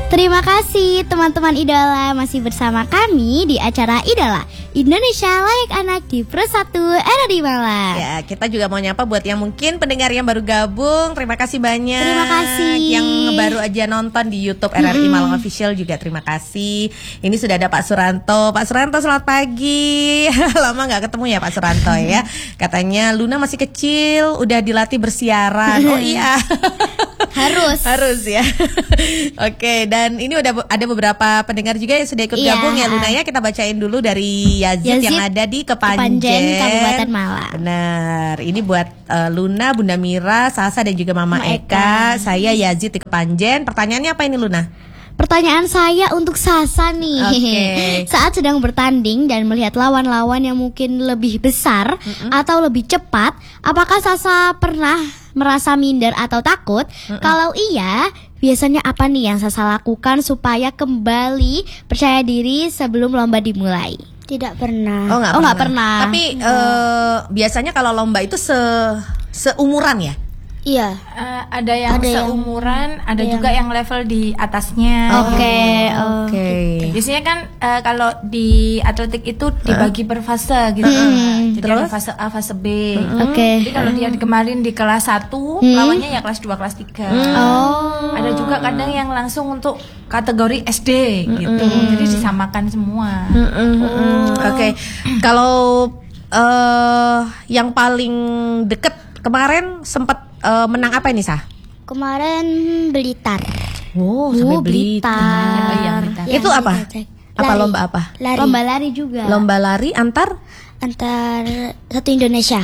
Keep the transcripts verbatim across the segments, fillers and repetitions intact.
Terima kasih teman-teman Idola masih bersama kami di acara Idola Indonesia Layak Anak di Pro satu R R I Malang. Ya, kita juga mau nyapa buat yang mungkin pendengar yang baru gabung. Terima kasih banyak. Terima kasih. Yang baru aja nonton di YouTube R R I Malang Official juga terima kasih. Ini sudah ada Pak Suranto. Pak Suranto, selamat pagi. Lama nggak ketemu ya Pak Suranto ya. Katanya Luna masih kecil, udah dilatih bersiaran. Oh iya. Harus. Harus ya. Oke, dan ini udah ada beberapa pendengar juga yang sudah ikut Iya. gabung ya Luna ya. Kita bacain dulu dari Yazid, Yazid, yang ada di Kepanjen, Kepanjen, Kabupaten Malang. Benar. Ini buat uh, Luna, Bunda Mira, Salsa dan juga Mama Mama Eka. Eka. Saya Yazid di Kepanjen. Pertanyaannya apa ini Luna? Pertanyaan saya untuk Sasa nih. Oke. Saat sedang bertanding dan melihat lawan-lawan yang mungkin lebih besar Mm-mm. atau lebih cepat, apakah Sasa pernah merasa minder atau takut? Mm-mm. Kalau iya, biasanya apa nih yang Sasa lakukan supaya kembali percaya diri sebelum lomba dimulai? Tidak pernah. Oh nggak Oh, pernah. nggak pernah. Tapi eh, biasanya kalau lomba itu se seumuran ya. Iya. Uh, ada yang Ada yang- seumuran, ada ada juga yang level di atasnya. Oke, Oke. Biasanya kan uh, kalau di atletik itu dibagi per fase gitu. Hmm, Jadi terus? ada fase A, fase B. Oke. Jadi kalau dia di- kemarin di kelas satu, Hmm. lawannya ya kelas dua, kelas tiga. Oh. Ada juga kadang yang langsung untuk kategori S D gitu. Jadi disamakan semua. Oke. Kalau eh yang paling deket kemarin sempat eh, menang apa ini Sah? Kemarin Blitar. Oh, Oh, sampai Blitar. Blitar. Oh, iya, Blitar. Itu Yang apa? Blitar. Apa Lari. lomba apa? Lari. Lomba lari juga. Lomba lari antar. Antar satu Indonesia.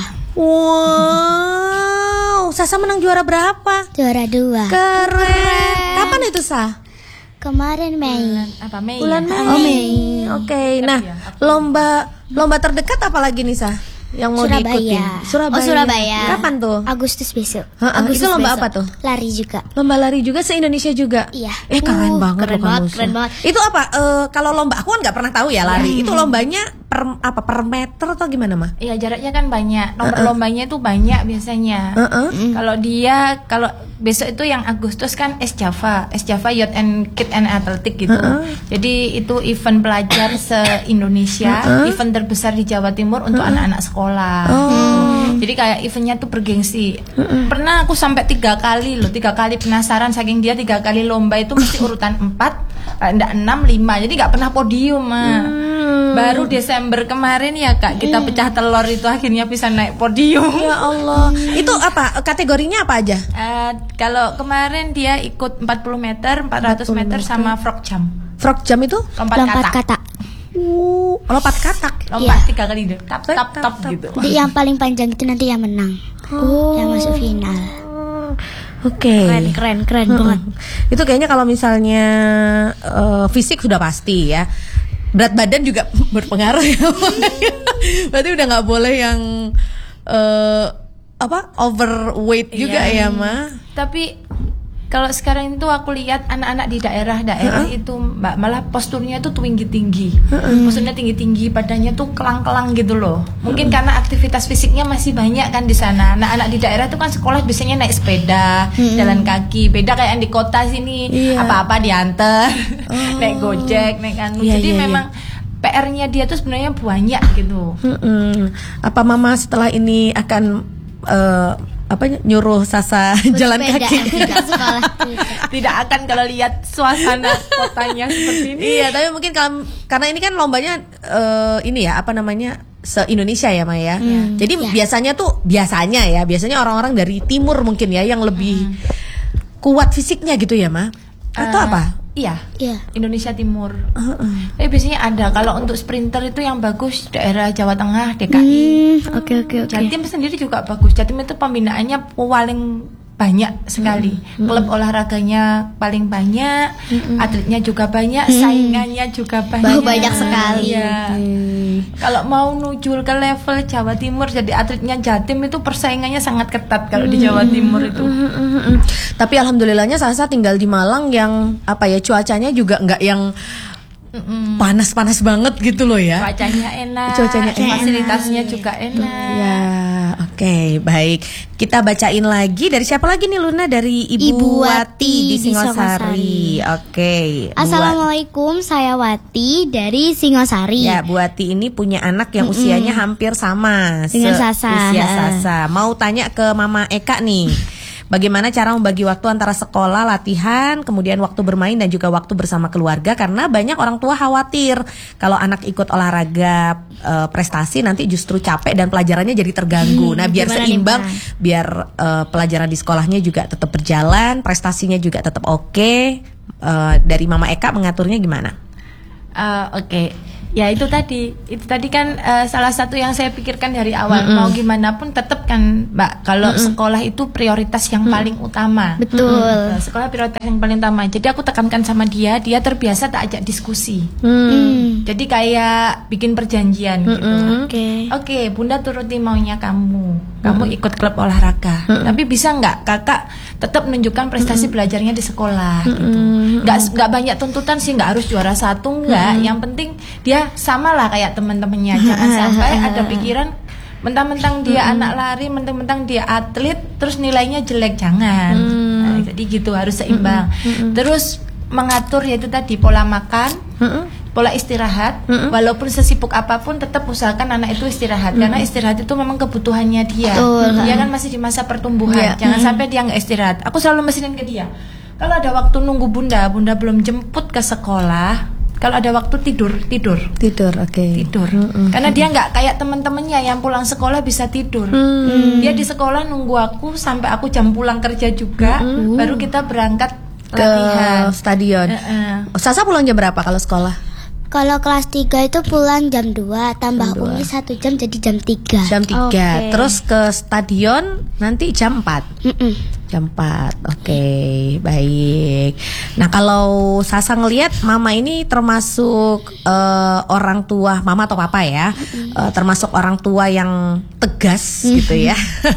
Wow, Sasa menang juara berapa? Juara dua. Keren. Kapan itu Sah? Kemarin Mei. Apa Mei? Bulan ya? Mei. Oh, Mei. Oke. Nah, lomba lomba terdekat apa lagi nih Sah? Yang mau Surabaya. diikutin? Surabaya. Oh, Surabaya. Kapan tuh? Agustus besok. Ha-ha, Agustus itu lomba besok. apa tuh? Lari juga. Lomba lari juga se-Indonesia juga? Iya. Eh keren Uh, banget keren loh banget, kamu, keren Sah. banget. Itu apa? eh, kalau lomba aku kan nggak pernah tahu ya lari. Itu lombanya per apa per meter atau gimana mah? Iya, jaraknya kan banyak. Nomor lombanya itu banyak biasanya. Heeh. Kalau dia kalau besok itu yang Agustus kan S Java, S Java Youth and Kid and Athletic gitu. Jadi itu event pelajar se-Indonesia, event terbesar di Jawa Timur untuk anak-anak sekolah. Gitu. Jadi kayak eventnya tuh bergengsi. Pernah aku sampai tiga kali loh, tiga kali penasaran saking dia tiga kali lomba itu mesti urutan empat, enggak enam, lima. Jadi nggak pernah podium mah. Baru Desember kemarin ya Kak, kita pecah telur itu akhirnya bisa naik podium. Ya Allah. Itu apa? Kategorinya apa aja? Eh, kalau kemarin dia ikut empat puluh meter, empat ratus meter sama frog jump. Frog jump itu? Lompat, Lompat katak. kata. Uh, lompat katak. Lompat Iya. tiga kali deh. Tap tap tap gitu. Jadi yang paling panjang itu nanti yang menang. Oh. Yang masuk final. Oke. Keren, keren, keren banget. Itu kayaknya kalau misalnya eh, fisik sudah pasti ya. Berat badan juga berpengaruh ya. Berarti udah nggak boleh yang eh, apa overweight juga Iya. ya Ma. Tapi kalau sekarang itu aku lihat anak-anak di daerah-daerah itu Mbak malah posturnya tuh tinggi-tinggi. Posturnya tinggi-tinggi, badannya tuh kelang-kelang gitu loh. Mungkin karena aktivitas fisiknya masih banyak kan di sana. Anak-anak di daerah itu kan sekolah biasanya naik sepeda, jalan kaki. Beda kayak yang di kota sini, Iya. apa-apa diantar, naik Gojek, naik anu. Iya, Jadi iya, memang P R-nya dia tuh sebenarnya banyak gitu. Mm-mm. Apa Mama setelah ini akan eh, apa nyuruh Sasa jalan Sepeda, kaki? tidak sekolah. Tidak akan kalau lihat suasana kotanya seperti ini. Iya, tapi mungkin kalau karena ini kan lombanya eh, ini ya apa namanya se-Indonesia ya Maya. Jadi Iya. biasanya tuh biasanya ya biasanya orang-orang dari timur mungkin ya yang lebih kuat fisiknya gitu ya Ma. Atau Eh, apa? Iya. Iya. Indonesia Timur. Tapi biasanya ada kalau untuk sprinter itu yang bagus daerah Jawa Tengah, D K I. Hmm, oke oke oke. Jatim sendiri juga bagus. Jatim itu pembinaannya paling banyak sekali. Klub olahraganya paling banyak, atletnya juga banyak, saingannya juga banyak. Oh, banyak sekali. Iya. Kalau mau nuju ke level Jawa Timur jadi atletnya Jatim itu persaingannya sangat ketat kalau di Jawa Timur itu. Mm-mm. Tapi alhamdulillahnya Sasa tinggal di Malang yang apa ya cuacanya juga nggak yang panas-panas banget gitu loh ya. Cuacanya enak, Cuacanya enak. fasilitasnya juga enak. Ya, Oke, baik. Kita bacain lagi dari siapa lagi nih Luna? Dari Ibu, Ibu Wati Wati di di Singosari. Oke. Bu Wat- Assalamualaikum, saya Wati dari Singosari. Ya, Bu Wati ini punya anak yang usianya hampir sama Dengan Sasa. usia Sasa. Mau tanya ke Mama Eka nih. Bagaimana cara membagi waktu antara sekolah, latihan, kemudian waktu bermain dan juga waktu bersama keluarga, karena banyak orang tua khawatir kalau anak ikut olahraga e, prestasi nanti justru capek dan pelajarannya jadi terganggu. Hmm, Nah, biar gimana nih, seimbang, Pak? biar e, pelajaran di sekolahnya juga tetap berjalan, prestasinya juga tetap oke. E, dari Mama Eka mengaturnya gimana? Uh, Oke, ya itu tadi, itu tadi kan uh, salah satu yang saya pikirkan dari awal. Mm-mm. Mau gimana pun tetap kan, Mbak, kalau sekolah itu prioritas yang paling utama. Betul. Uh, sekolah prioritas yang paling utama. Jadi aku tekankan sama dia, dia terbiasa tak ajak diskusi. Hmm. Jadi kayak bikin perjanjian gitu. Oke. Oke, Bunda turuti maunya kamu. Kamu ikut klub olahraga. Tapi bisa nggak Kakak tetap menunjukkan prestasi belajarnya di sekolah gitu. Nggak nggak banyak tuntutan sih, nggak harus juara satu nggak. Yang penting dia samalah kayak teman-temannya. Jangan sampai ada pikiran mentang-mentang dia anak lari, mentang-mentang dia atlet, terus nilainya jelek. Jangan. Nah, jadi gitu, harus seimbang. Terus mengatur yaitu tadi pola makan, pola istirahat. Walaupun sesibuk apapun tetap usahakan anak itu istirahat, karena istirahat itu memang kebutuhannya dia. Betul. Dia kan masih di masa pertumbuhan. Iya. Jangan sampai dia nggak istirahat. Aku selalu mesinin ke dia, kalau ada waktu nunggu bunda, bunda belum jemput ke sekolah, kalau ada waktu tidur, tidur. Tidur, oke. Tidur. Karena dia nggak kayak teman-temannya yang pulang sekolah bisa tidur. Dia di sekolah nunggu aku sampai aku jam pulang kerja juga, baru kita berangkat Ke latihan. stadion. Heeh. Oh, Sasa pulang jam berapa kalau sekolah? Kalau kelas tiga itu pulang jam dua, tambah Jam dua. uni satu jam jadi jam tiga. Jam tiga. Oke. Terus ke stadion nanti jam empat. Mm-mm. Jam empat. Oke, baik. Nah, kalau Sasa ngelihat Mama ini termasuk eh, orang tua, Mama atau Papa ya, eh, termasuk orang tua yang tegas gitu ya.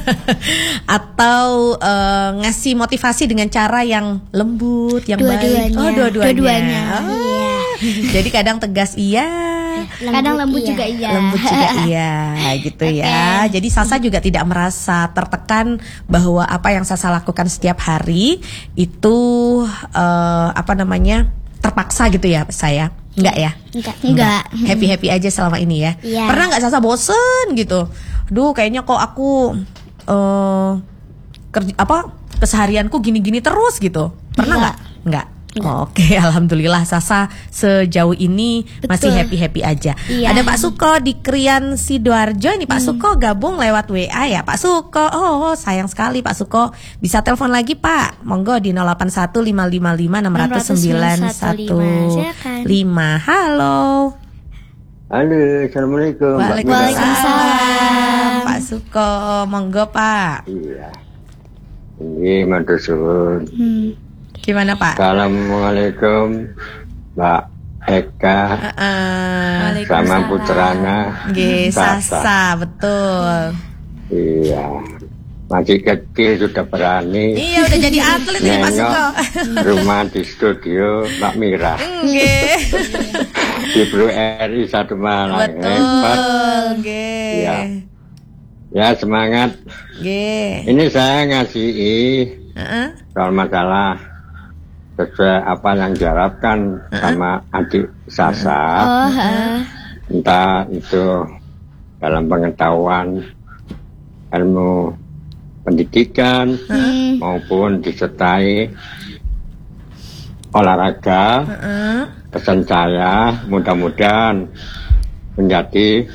Atau eh, ngasih motivasi dengan cara yang lembut, yang baik. Dua-duanya. Oh, dua-duanya. Dua-duanya. Oh. Jadi kadang tegas iya, Kadang lembut iya. juga iya. lembut juga iya gitu ya. Jadi Sasa juga tidak merasa tertekan bahwa apa yang Sasa lakukan setiap hari itu eh, apa namanya terpaksa gitu ya saya. Enggak ya? Enggak. Enggak. Happy-happy aja selama ini ya. Iya. Pernah nggak Sasa bosen gitu? Duh, kayaknya kok aku eh kerja apa keseharianku gini-gini terus gitu. Pernah nggak? Nggak. Oh, Oke, alhamdulillah Sasa sejauh ini masih happy-happy aja. Iya. Ada Pak Suko di Krian Sidoarjo ini. Pak Suko gabung lewat W A ya Pak Suko. Oh, sayang sekali Pak Suko. Bisa telepon lagi Pak. Monggo di nol delapan satu lima lima lima enam nol sembilan satu lima. Halo. Halo, assalamualaikum. Mbak Mira. Waalaikumsalam. Pak Suko, monggo Pak. Iya. Ini matur suwun. Gimana Pak? Assalamualaikum, Mbak Eka Heeh. sama putrana. Nggih, Sasa. Sasa, betul. Iya. Masih kecil sudah berani Iya, udah jadi atlet nih Pak Suko. nengok rumah di studio Mbak Mira Nggih. di Blue R I satu Malang. Hebat. Betul, nggih. Iya. Ya, semangat. Nggih. Ini saya ngasih Heeh. soal masalah sesuai apa yang diharapkan sama adik Sasa. Oh, heeh. Entah itu dalam pengetahuan ilmu pendidikan maupun disertai olahraga. Heeh. Pesan saya mudah-mudahan menjadi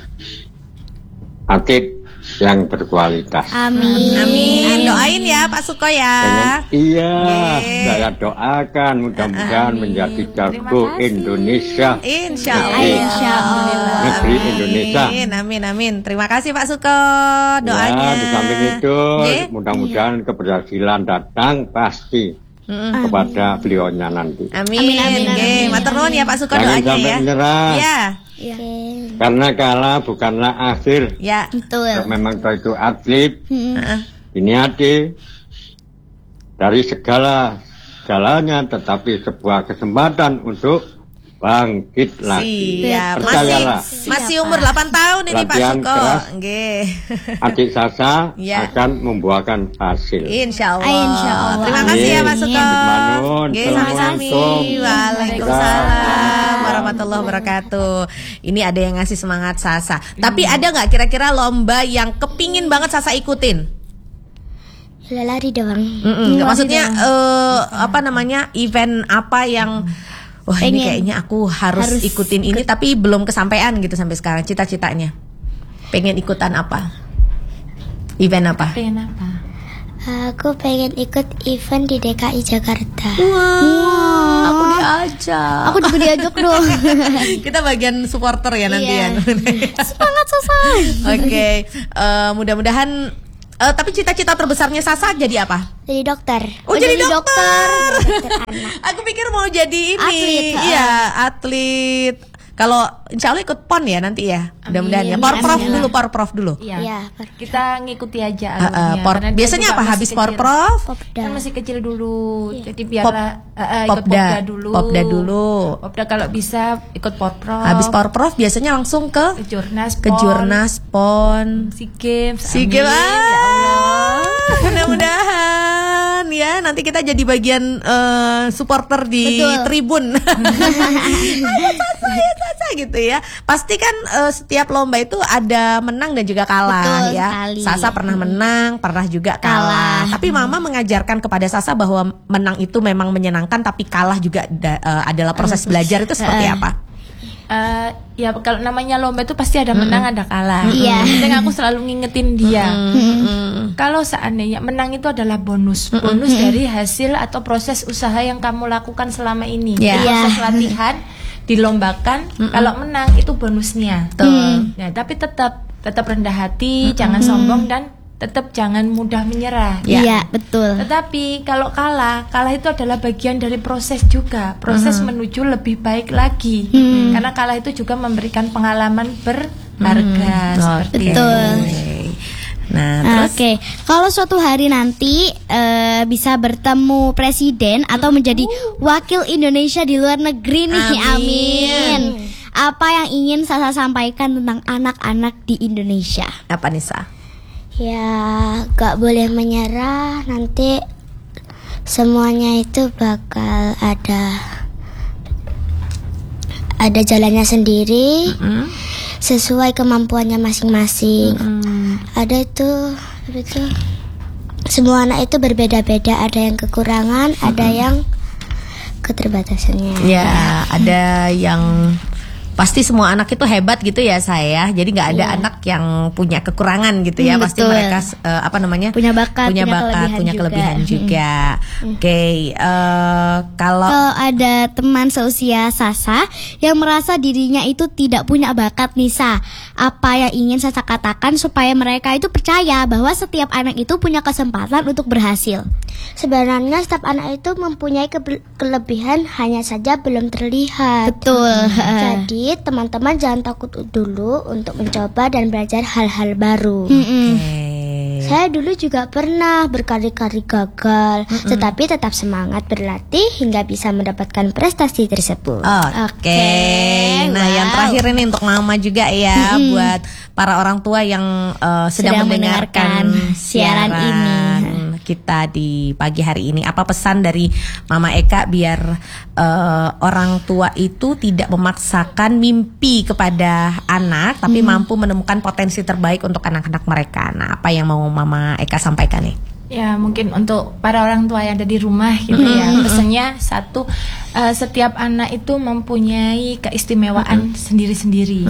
atlet yang berkualitas. Amin. Amin. Doain ya Pak Suko ya. Dengan- iya, Oke. saya doakan mudah-mudahan menjadi jago Indonesia. Insya Allah. Negeri- Insya Allah. Negeri Indonesia. Amin, amin, amin. Terima kasih Pak Suko doanya. Ya, di samping itu Nggih. mudah-mudahan keberhasilan datang pasti kepada beliaunya nanti. Amin, amin, amin. Matur nuwun ya Pak Suko Jangan doanya sampai ya. menyerah. Ya, Oke. Karena kalah bukanlah akhir. ya. Betul. Memang kau itu atlet, Heeh. ini adik dari segala segalanya, tetapi sebuah kesempatan untuk bangkit lagi. Siap. Masih Percayalah, masih umur delapan tahun ini Pak latihan Suko. keras. Nggih. adik Sasa Ya. akan membuahkan hasil. Insya Allah. Insya Allah. Terima kasih ya Pak Suko. Manun. Nggih, Assalamualaikum. sami-sami. Waalaikumsalam warahmatullahi wabarakatuh. Ini ada yang ngasih semangat Sasa. Tapi ada nggak kira-kira lomba yang kepingin banget Sasa ikutin? Lari doang. Mm-mm. Maksudnya eh, apa namanya event apa yang wah ini Pengen. kayaknya aku harus, Harus ikutin ini tapi belum kesampaian gitu sampai sekarang cita-citanya. Pengen ikutan apa? Event apa? Pengen apa? Aku pengen ikut event di D K I Jakarta. Wah, aku diajak. Aku juga diajak dong. Kita bagian supporter ya nanti Iya. ya. Semangat Sasa. Oke, eh, mudah-mudahan. eh, tapi cita-cita terbesarnya Sasa jadi apa? Jadi dokter. Oh, Oh, jadi, jadi dokter. Dokter anak. Aku pikir mau jadi ini. Atlet, ha. Iya, atlet. Kalau insya Allah ikut pon ya nanti ya. Mudah-mudahan ya. Amin. Porprov Amin. dulu, porprov dulu. Iya. Iya. Kita ngikuti aja Uh, uh, alurnya, por- karena dia biasanya juga apa masih habis kecil. porprov? Popda. Kan masih kecil dulu. Jadi Pop- biarlah uh, uh, ikut popda. popda dulu. Popda dulu. Popda kalau bisa ikut porprov. Habis porprov biasanya langsung ke ke Jurnas ke Pon, Jurnas Pon. SEA Games. SEA Amin, Games. ya Allah. Mudah-mudahan ya nanti kita jadi bagian eh, supporter di Betul. tribun. Ayo Sasa, ayo Sasa gitu ya. Pasti kan eh, setiap lomba itu ada menang dan juga kalah Betul ya. sekali. Sasa pernah menang, pernah juga kalah. Kalah. Tapi Mama mengajarkan kepada Sasa bahwa menang itu memang menyenangkan tapi kalah juga da- eh, adalah proses belajar itu seperti Eh. apa? Eh, ya kalau namanya lomba itu pasti ada menang ada kalah. Iya. Penting aku selalu ngingetin dia. Mm-mm. Kalau seandainya menang itu adalah bonus, bonus dari hasil atau proses usaha yang kamu lakukan selama ini. Iya. Proses latihan dilombakan. Kalau menang itu bonusnya. Betul. Nah, tapi tetap tetap rendah hati, jangan sombong dan tetap jangan mudah menyerah. Ya. Iya, betul. Tetapi kalau kalah, kalah itu adalah bagian dari proses juga, proses menuju lebih baik lagi. Karena kalah itu juga memberikan pengalaman berharga seperti Betul. itu. Nah, Nah, terus Oke, kalau suatu hari nanti eh, bisa bertemu presiden atau menjadi wakil Indonesia di luar negeri nih, Amin. amin. Apa yang ingin Sasa sampaikan tentang anak-anak di Indonesia? apa nih Sa? Ya, gak boleh menyerah. Nanti semuanya itu bakal ada ada jalannya sendiri, sesuai kemampuannya masing-masing. Ada itu, ada itu. Semua anak itu berbeda-beda. Ada yang kekurangan, ada yang keterbatasannya. Ya, ada yang pasti semua anak itu hebat gitu ya saya. Jadi nggak ada anak yang punya kekurangan gitu ya. Hmm, Pasti betul. mereka eh, apa namanya? Punya bakat, punya, punya bakat, kelebihan punya juga. kelebihan juga. Oke, eh, kalau Kalau ada teman seusia Sasa yang merasa dirinya itu tidak punya bakat Nisa, apa yang ingin Sasa katakan supaya mereka itu percaya bahwa setiap anak itu punya kesempatan untuk berhasil? Sebenarnya setiap anak itu mempunyai kebe- kelebihan, hanya saja belum terlihat. Betul. Jadi teman-teman jangan takut dulu untuk mencoba dan belajar hal-hal baru. Mm-mm. Oke. Saya dulu juga pernah berkali-kali gagal, tetapi tetap semangat berlatih hingga bisa mendapatkan prestasi tersebut. Oke. Nah, yang terakhir ini untuk Mama juga ya, buat para orang tua yang eh, sedang, Sedang mendengarkan mendengarkan siaran ini. kita di pagi hari ini. Apa pesan dari Mama Eka biar eh, orang tua itu tidak memaksakan mimpi kepada anak, tapi mampu menemukan potensi terbaik untuk anak-anak mereka. Nah, apa yang mau Mama Eka sampaikan nih? Ya mungkin untuk para orang tua yang ada di rumah gitu ya, pesannya satu, eh, setiap anak itu mempunyai keistimewaan sendiri-sendiri.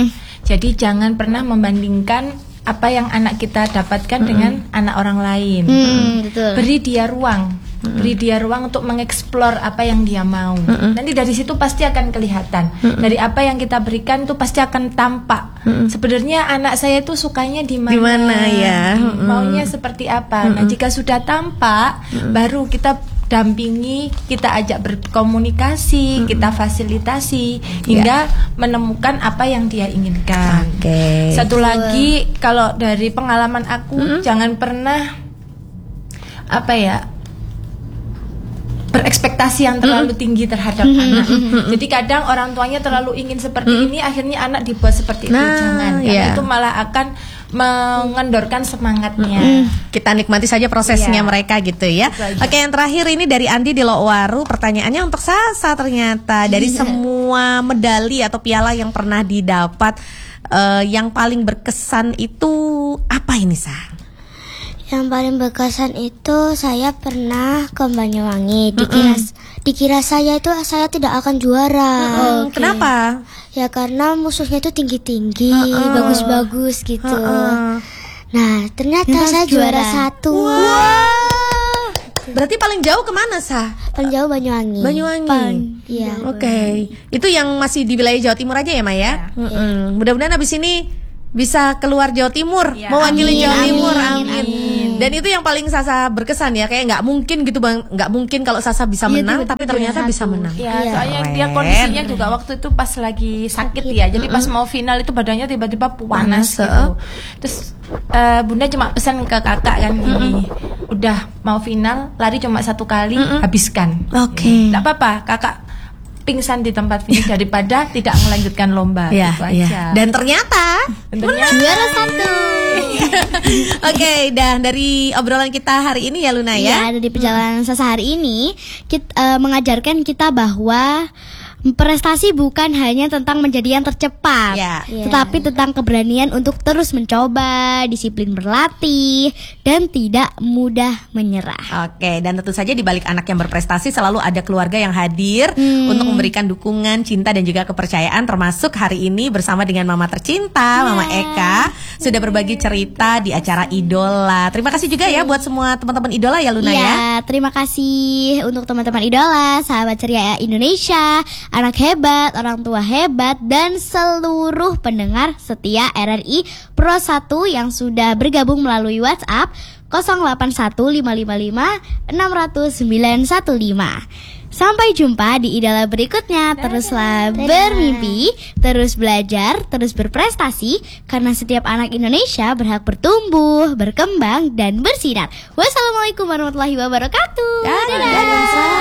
Jadi jangan pernah membandingkan apa yang anak kita dapatkan dengan anak orang lain. Hmm, betul. Beri dia ruang, beri dia ruang untuk mengeksplor apa yang dia mau. Nanti dari situ pasti akan kelihatan. Dari apa yang kita berikan itu pasti akan tampak. Sebenarnya anak saya itu sukanya di mana? Di mana ya? Maunya seperti apa? Nah, jika sudah tampak, baru kita dampingi, kita ajak berkomunikasi, kita fasilitasi hingga menemukan apa yang dia inginkan. Oke. Satu lagi, kalau dari pengalaman aku, jangan pernah apa ya, berekspektasi yang terlalu tinggi terhadap anak. Jadi kadang orang tuanya terlalu ingin seperti ini, akhirnya anak dibuat seperti itu. Nah, Jangan, karena iya. itu malah akan mengendorkan semangatnya. Kita nikmati saja prosesnya Iya. mereka gitu ya. Itu aja. Oke, yang terakhir ini dari Andi di Lokwaru, pertanyaannya untuk Sasa ternyata dari semua medali atau piala yang pernah didapat, eh, yang paling berkesan itu apa ini, Sa? Yang paling berkesan itu saya pernah ke Banyuwangi. Dikira dikira saya itu saya tidak akan juara. Hmm, Kenapa? Ya karena musuhnya itu tinggi-tinggi, Uh-uh. bagus-bagus gitu. Uh-uh. Nah, ternyata Ternyata saya juara juara. satu. Berarti paling jauh kemana, Sa? Paling jauh Banyuwangi. Banyuwangi. Iya. Oke, itu yang masih di wilayah Jawa Timur aja ya, Maya? Mm-mm. Mudah-mudahan abis ini bisa keluar Jawa Timur, Ya, mewakili amin, Jawa amin, Timur, amin, amin. amin. Dan itu yang paling Sasa berkesan ya, kayak nggak mungkin gitu bang, nggak mungkin kalau Sasa bisa Iya, menang, tiba-tiba tapi ternyata juara bisa satu. menang. Ya, Iya. soalnya dia Keren. kondisinya juga waktu itu pas lagi sakit ya. Jadi pas mau final itu badannya tiba-tiba panas Panas, gitu. heeh. Terus eh, Bunda cuma pesan ke kakak kan gini, udah mau final, lari cuma satu kali, habiskan. Oke. Tidak apa-apa, kakak pingsan di tempat finish daripada tidak melanjutkan lomba. Ya, Gitu ya. aja. Dan ternyata Tentunya Juara satu. Oke, dan dari obrolan kita hari ini ya Luna ya. Ya, dari perjalanan Sasa hari ini kita mengajarkan kita bahwa prestasi bukan hanya tentang menjadi yang tercepat, Ya. tetapi tentang keberanian untuk terus mencoba, disiplin berlatih, dan tidak mudah menyerah. Oke, dan tentu saja di balik anak yang berprestasi selalu ada keluarga yang hadir Hmm. untuk memberikan dukungan, cinta dan juga kepercayaan, termasuk hari ini bersama dengan Mama tercinta, Mama Eka, sudah berbagi cerita di acara Idola. Terima kasih juga ya buat semua teman-teman Idola ya Luna ya. Iya, terima kasih untuk teman-teman idola, sahabat ceria Indonesia, anak hebat, orang tua hebat, dan seluruh pendengar setia R R I Pro satu yang sudah bergabung melalui WhatsApp nol delapan satu lima lima lima enam nol nol sembilan satu lima. Sampai jumpa di idola berikutnya. Teruslah bermimpi, terus belajar, terus berprestasi, karena setiap anak Indonesia berhak bertumbuh, berkembang, dan bersinar. Wassalamualaikum warahmatullahi wabarakatuh. Dadah. Dadah.